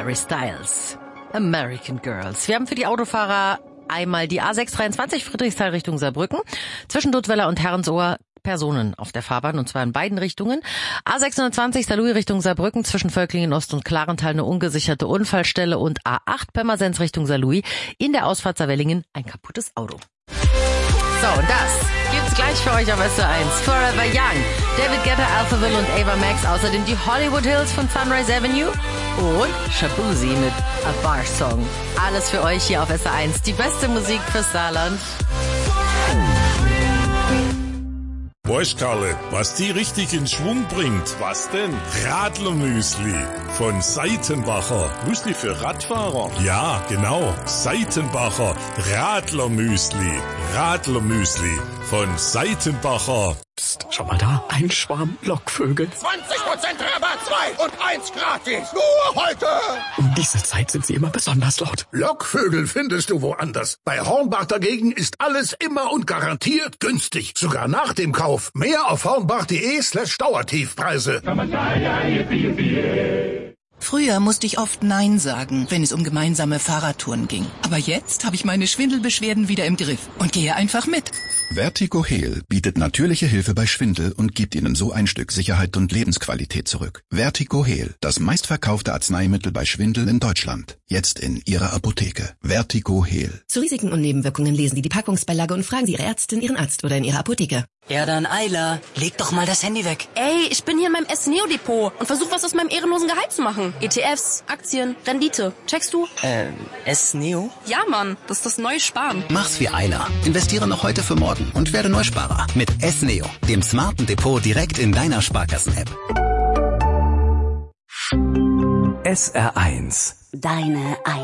Harry Styles. American Girls. Wir haben für die Autofahrer einmal die A623 Friedrichsthal Richtung Saarbrücken. Zwischen Duttweiler und Herrensohr Personen auf der Fahrbahn, und zwar in beiden Richtungen. A620 Saarlouis Richtung Saarbrücken, zwischen Völklingen Ost und Klarental eine ungesicherte Unfallstelle, und A8 Pirmasens Richtung Saarlouis, in der Ausfahrt Saarwellingen ein kaputtes Auto. So, und das gibt's gleich für euch auf SO1. Forever Young, David Guetta, Alphaville und Ava Max, außerdem die Hollywood Hills von Sunrise Avenue und Shabuzi mit A Bar Song. Alles für euch hier auf SO1, die beste Musik fürs Saarland. Weißt, Karle, was die richtig in Schwung bringt? Was denn? Radlermüsli von Seitenbacher. Müsli für Radfahrer? Ja, genau. Seitenbacher Radlermüsli. Radlermüsli von Seitenbacher. Psst, schau mal da. Ein Schwarm Lockvögel. 20% Rabatt, 2 und 1 gratis. Nur heute. Um diese Zeit sind sie immer besonders laut. Lockvögel findest du woanders. Bei Hornbach dagegen ist alles immer und garantiert günstig. Sogar nach dem Kauf. Mehr auf hornbach.de/Dauertiefpreise. Früher musste ich oft Nein sagen, wenn es um gemeinsame Fahrradtouren ging. Aber jetzt habe ich meine Schwindelbeschwerden wieder im Griff und gehe einfach mit. Vertigo Heal bietet natürliche Hilfe bei Schwindel und gibt Ihnen so ein Stück Sicherheit und Lebensqualität zurück. Vertigo Heal, das meistverkaufte Arzneimittel bei Schwindel in Deutschland. Jetzt in Ihrer Apotheke. Vertigo Heal. Zu Risiken und Nebenwirkungen lesen Sie die Packungsbeilage und fragen Sie Ihre Ärztin, Ihren Arzt oder in Ihrer Apotheke. Ja, dann Eila, leg doch mal das Handy weg. Ey, ich bin hier in meinem S-Neo-Depot und versuche was aus meinem ehrenlosen Gehalt zu machen. ETFs, Aktien, Rendite. Checkst du? S-Neo? Ja, Mann, das ist das neue Sparen. Mach's wie Eila. Investiere noch heute für morgen und werde Neusparer. Mit S-Neo, dem smarten Depot direkt in deiner Sparkassen-App. SR1. Deine